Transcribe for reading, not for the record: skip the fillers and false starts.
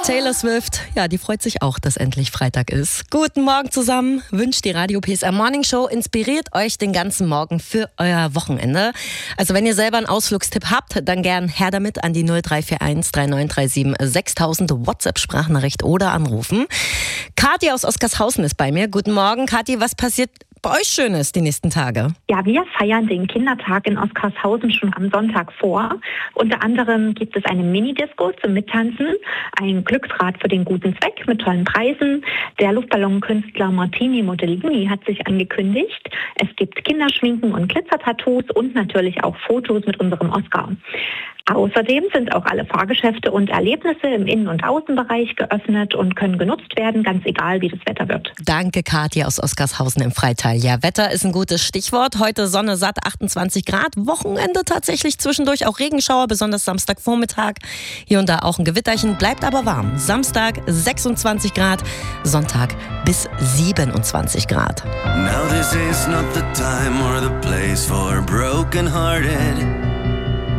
Taylor Swift, ja, die freut sich auch, dass endlich Freitag ist. Guten Morgen zusammen, wünscht die Radio PSR Morning Show, inspiriert euch den ganzen Morgen für euer Wochenende. Also wenn ihr selber einen Ausflugstipp habt, dann gern her damit an die 0341 3937 6000 WhatsApp-Sprachnachricht oder anrufen. Kathi aus Oskarshausen ist bei mir. Guten Morgen, Kathi, was passiert bei euch Schönes die nächsten Tage? Ja, wir feiern den Kindertag in Oskarshausen schon am Sonntag vor. Unter anderem gibt es eine Mini-Disco zum Mittanzen, ein Glücksrad für den guten Zweck mit tollen Preisen. Der Luftballonkünstler Martini Modellini hat sich angekündigt. Es gibt Kinderschminken und Glitzertattoos und natürlich auch Fotos mit unserem Oscar. Außerdem sind auch alle Fahrgeschäfte und Erlebnisse im Innen- und Außenbereich geöffnet und können genutzt werden, ganz egal wie das Wetter wird. Danke, Kathi aus Oskarshausen im Freital. Ja, Wetter ist ein gutes Stichwort. Heute Sonne satt, 28 Grad. Wochenende tatsächlich zwischendurch auch Regenschauer, besonders Samstagvormittag. Hier und da auch ein Gewitterchen, bleibt aber warm. Samstag 26 Grad, Sonntag bis 27 Grad. Now this is not the time or the place for broken-hearted